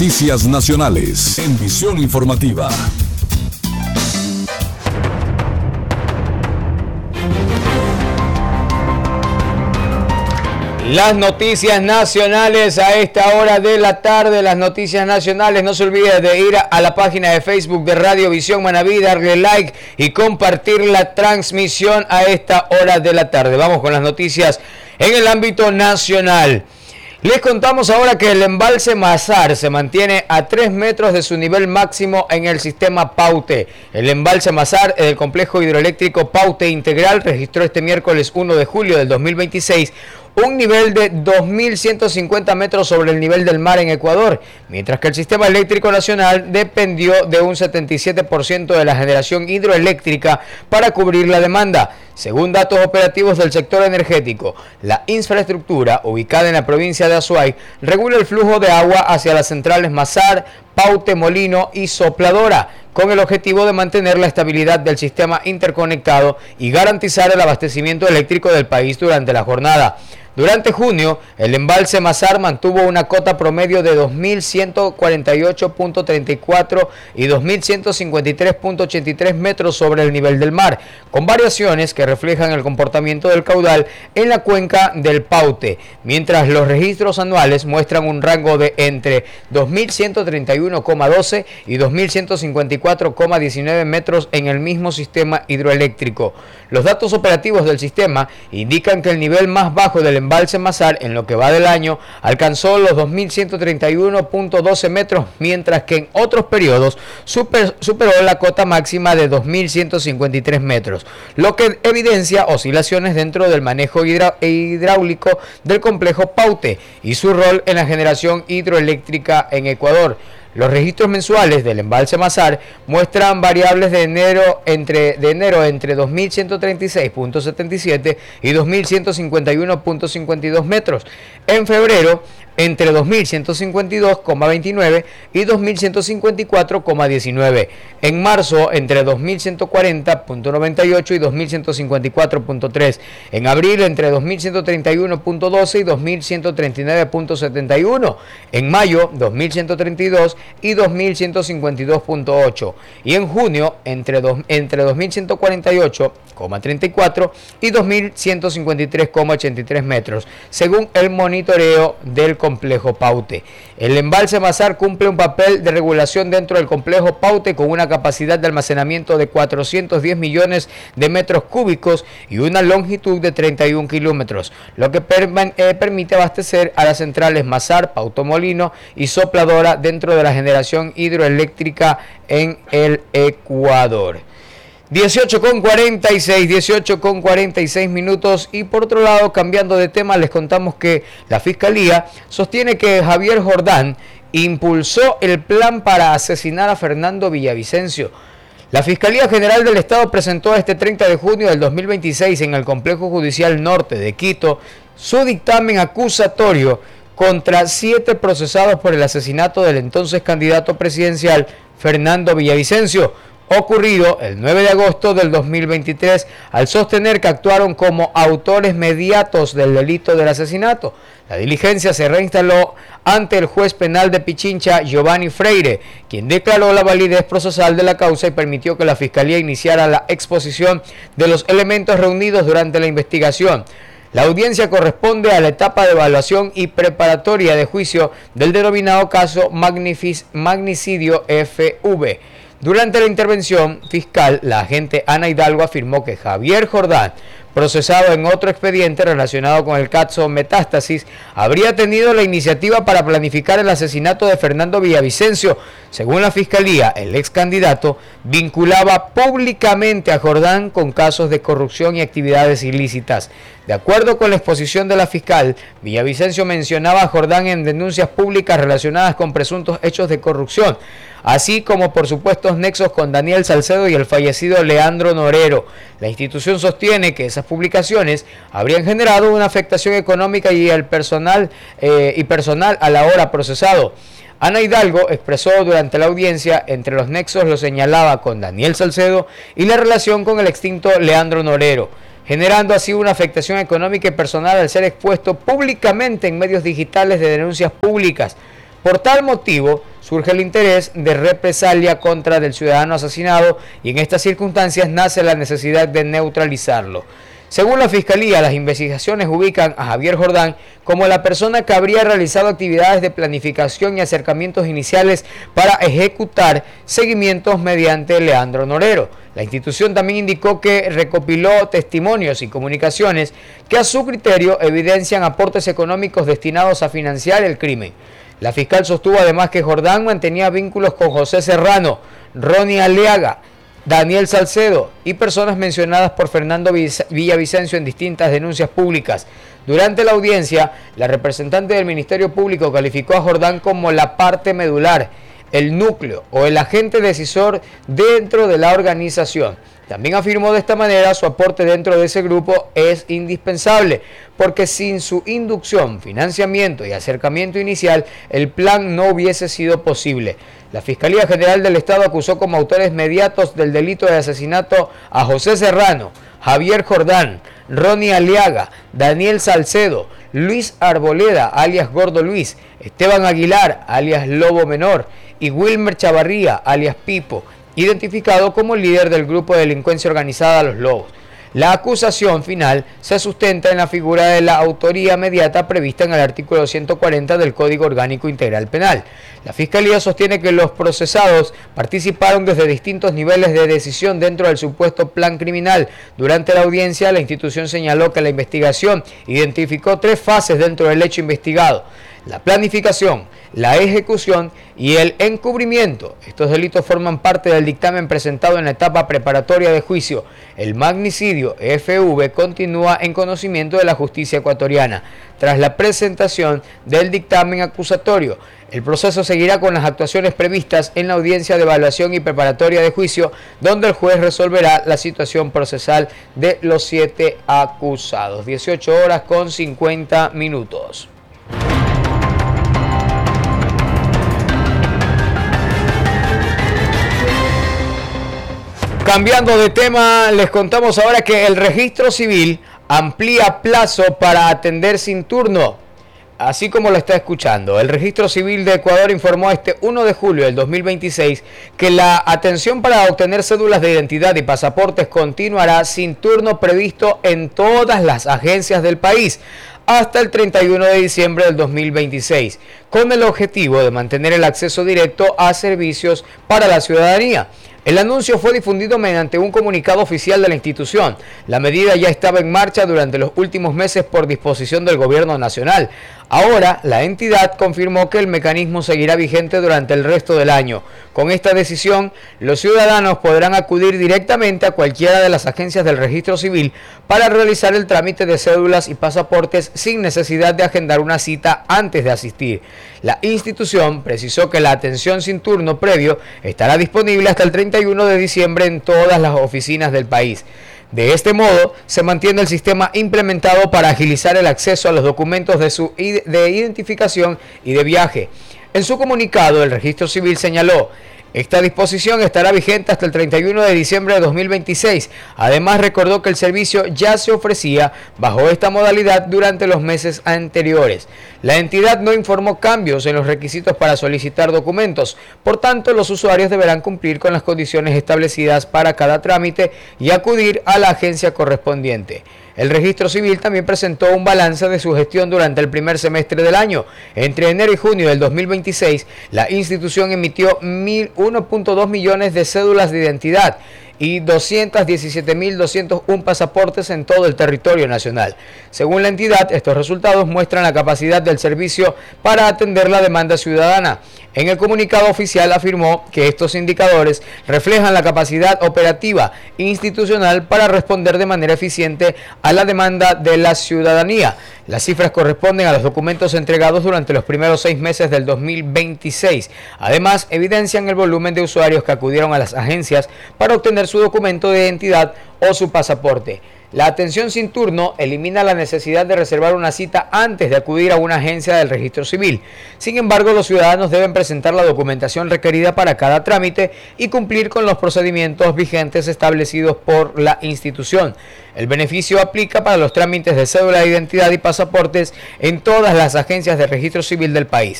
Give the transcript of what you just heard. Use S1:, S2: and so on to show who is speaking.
S1: noticias nacionales en Visión Informativa.
S2: Las noticias nacionales a esta hora de la tarde, las noticias nacionales. No se olvide de ir a la página de Facebook de Radio Visión Manabí, darle like y compartir la transmisión a esta hora de la tarde. Vamos con las noticias en el ámbito nacional. Les contamos ahora que el embalse Mazar se mantiene a 3 metros de su nivel máximo en el sistema Paute. El embalse Mazar del complejo hidroeléctrico Paute Integral registró este miércoles 1 de julio del 2026 un nivel de 2.150 metros sobre el nivel del mar en Ecuador, mientras que el sistema eléctrico nacional dependió de un 77% de la generación hidroeléctrica para cubrir la demanda. Según datos operativos del sector energético, la infraestructura ubicada en la provincia de Azuay regula el flujo de agua hacia las centrales Mazar, Paute, Molino y Sopladora, con el objetivo de mantener la estabilidad del sistema interconectado y garantizar el abastecimiento eléctrico del país durante la jornada. Durante junio, el embalse Mazar mantuvo una cota promedio de 2.148.34 y 2.153.83 metros sobre el nivel del mar, con variaciones que reflejan el comportamiento del caudal en la cuenca del Paute, mientras los registros anuales muestran un rango de entre 2.131,12 y 2.154,19 metros en el mismo sistema hidroeléctrico. Los datos operativos del sistema indican que el nivel más bajo del embalse Mazar en lo que va del año alcanzó los 2.131.12 metros, mientras que en otros periodos superó la cota máxima de 2.153 metros, lo que evidencia oscilaciones dentro del manejo hidráulico del complejo Paute y su rol en la generación hidroeléctrica en Ecuador. Los registros mensuales del embalse Mazar muestran variables de enero entre 2.136.77 y 2.151.52 metros. En febrero, entre 2.152,29 y 2.154,19. En marzo, entre 2.140,98 y 2.154,3. En abril, entre 2.131,12 y 2.139,71. En mayo, 2.132 y 2.152,8. Y en junio, entre 2.148,34 y 2.153,83 metros, según el monitoreo del complejo Paute. El embalse Mazar cumple un papel de regulación dentro del complejo Paute con una capacidad de almacenamiento de 410 millones de metros cúbicos y una longitud de 31 kilómetros, lo que permite abastecer a las centrales Mazar, Pauto Molino y Sopladora dentro de la generación hidroeléctrica en el Ecuador. 18:46 minutos. Y por otro lado, cambiando de tema, les contamos que la Fiscalía sostiene que Javier Jordán impulsó el plan para asesinar a Fernando Villavicencio. La Fiscalía General del Estado presentó este 30 de junio del 2026 en el Complejo Judicial Norte de Quito su dictamen acusatorio contra 7 procesados por el asesinato del entonces candidato presidencial Fernando Villavicencio, ocurrido el 9 de agosto del 2023, al sostener que actuaron como autores mediatos del delito del asesinato. La diligencia se reinstaló ante el juez penal de Pichincha, Giovanni Freire, quien declaró la validez procesal de la causa y permitió que la Fiscalía iniciara la exposición de los elementos reunidos durante la investigación. La audiencia corresponde a la etapa de evaluación y preparatoria de juicio del denominado caso Magnicidio FV. Durante la intervención fiscal, la agente Ana Hidalgo afirmó que Javier Jordán, procesado en otro expediente relacionado con el caso Metástasis, habría tenido la iniciativa para planificar el asesinato de Fernando Villavicencio. Según la Fiscalía, el ex candidato vinculaba públicamente a Jordán con casos de corrupción y actividades ilícitas. De acuerdo con la exposición de la fiscal, Villavicencio mencionaba a Jordán en denuncias públicas relacionadas con presuntos hechos de corrupción, así como por supuestos nexos con Daniel Salcedo y el fallecido Leandro Norero. La institución sostiene que esas publicaciones habrían generado una afectación económica y personal a la hora procesado. Ana Hidalgo expresó durante la audiencia entre los nexos lo señalaba con Daniel Salcedo y la relación con el extinto Leandro Norero, generando así una afectación económica y personal al ser expuesto públicamente en medios digitales de denuncias públicas. Por tal motivo, surge el interés de represalia contra el ciudadano asesinado y en estas circunstancias nace la necesidad de neutralizarlo. Según la Fiscalía, las investigaciones ubican a Javier Jordán como la persona que habría realizado actividades de planificación y acercamientos iniciales para ejecutar seguimientos mediante Leandro Norero. La institución también indicó que recopiló testimonios y comunicaciones que a su criterio evidencian aportes económicos destinados a financiar el crimen. La fiscal sostuvo además que Jordán mantenía vínculos con José Serrano, Ronnie Aliaga, Daniel Salcedo y personas mencionadas por Fernando Villavicencio en distintas denuncias públicas. Durante la audiencia, la representante del Ministerio Público calificó a Jordán como la parte medular, el núcleo o el agente decisor dentro de la organización. También afirmó de esta manera su aporte dentro de ese grupo es indispensable, porque sin su inducción, financiamiento y acercamiento inicial, el plan no hubiese sido posible. La Fiscalía General del Estado acusó como autores mediatos del delito de asesinato a José Serrano, Javier Jordán, Ronnie Aliaga, Daniel Salcedo, Luis Arboleda, alias Gordo Luis, Esteban Aguilar, alias Lobo Menor, y Wilmer Chavarría, alias Pipo, identificado como líder del grupo de delincuencia organizada Los Lobos. La acusación final se sustenta en la figura de la autoría mediata prevista en el artículo 140 del Código Orgánico Integral Penal. La Fiscalía sostiene que los procesados participaron desde distintos niveles de decisión dentro del supuesto plan criminal. Durante la audiencia, la institución señaló que la investigación identificó 3 fases dentro del hecho investigado: la planificación, la ejecución y el encubrimiento. Estos delitos forman parte del dictamen presentado en la etapa preparatoria de juicio. El magnicidio FV continúa en conocimiento de la justicia ecuatoriana. Tras la presentación del dictamen acusatorio, el proceso seguirá con las actuaciones previstas en la audiencia de evaluación y preparatoria de juicio, donde el juez resolverá la situación procesal de los 7 acusados. 18 horas con 50 minutos. Cambiando de tema, les contamos ahora que el registro civil amplía plazo para atender sin turno. Así como lo está escuchando, el Registro Civil de Ecuador informó este 1 de julio del 2026 que la atención para obtener cédulas de identidad y pasaportes continuará sin turno previsto en todas las agencias del país hasta el 31 de diciembre del 2026, con el objetivo de mantener el acceso directo a servicios para la ciudadanía. El anuncio fue difundido mediante un comunicado oficial de la institución. La medida ya estaba en marcha durante los últimos meses por disposición del Gobierno Nacional. Ahora, la entidad confirmó que el mecanismo seguirá vigente durante el resto del año. Con esta decisión, los ciudadanos podrán acudir directamente a cualquiera de las agencias del Registro Civil para realizar el trámite de cédulas y pasaportes sin necesidad de agendar una cita antes de asistir. La institución precisó que la atención sin turno previo estará disponible hasta el 31 de diciembre en todas las oficinas del país. De este modo, se mantiene el sistema implementado para agilizar el acceso a los documentos de identificación y de viaje. En su comunicado, el Registro Civil señaló: esta disposición estará vigente hasta el 31 de diciembre de 2026. Además, recordó que el servicio ya se ofrecía bajo esta modalidad durante los meses anteriores. La entidad no informó cambios en los requisitos para solicitar documentos. Por tanto, los usuarios deberán cumplir con las condiciones establecidas para cada trámite y acudir a la agencia correspondiente. El Registro Civil también presentó un balance de su gestión durante el primer semestre del año. Entre enero y junio del 2026, la institución emitió 1.2 millones de cédulas de identidad y 217.201 pasaportes en todo el territorio nacional. Según la entidad, estos resultados muestran la capacidad del servicio para atender la demanda ciudadana. En el comunicado oficial afirmó que estos indicadores reflejan la capacidad operativa institucional para responder de manera eficiente a la demanda de la ciudadanía. Las cifras corresponden a los documentos entregados durante los primeros 6 meses del 2026. Además, evidencian el volumen de usuarios que acudieron a las agencias para obtener su documento de identidad o su pasaporte. La atención sin turno elimina la necesidad de reservar una cita antes de acudir a una agencia del Registro Civil. Sin embargo, los ciudadanos deben presentar la documentación requerida para cada trámite y cumplir con los procedimientos vigentes establecidos por la institución. El beneficio aplica para los trámites de cédula de identidad y pasaportes en todas las agencias de Registro Civil del país.